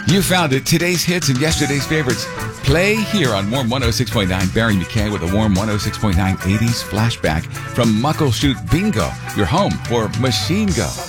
You found it. Today's hits and yesterday's favorites. Play here on Warm 106.9. Barry McKay with a Warm 106.9 80s flashback from Muckleshoot Bingo, your home for Machine Go.